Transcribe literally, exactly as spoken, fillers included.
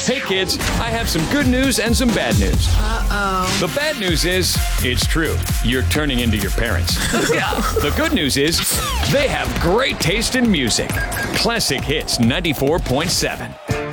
Hey kids, I have some good news and some bad news. Uh-oh. The bad news is, it's true. You're turning into your parents. The good news is, they have great taste in music. Classic Hits ninety-four point seven.